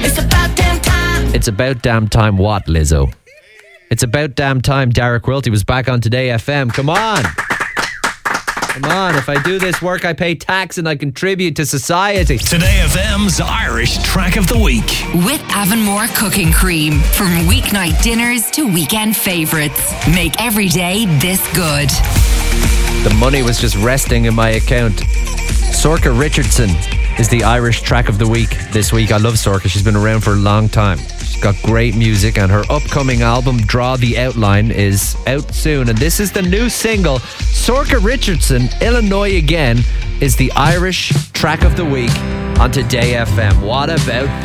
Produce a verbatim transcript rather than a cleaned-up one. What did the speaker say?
It's about damn time. It's about damn time what, Lizzo? It's about damn time Derek Quilty was back on Today F M. Come on. Come on, if I do this work, I pay tax and I contribute to society. Today F M's Irish Track of the Week. With Avonmore Cooking Cream. From weeknight dinners to weekend favourites. Make every day this good. The money was just resting in my account. Sorcha Richardson is the Irish Track of the Week this week. I love Sorcha. She's been around for a long time. She's got great music, and her upcoming album, Draw the Outline, is out soon. And this is the new single. Sorcha Richardson, Illinois Again, is the Irish Track of the Week on Today F M. What about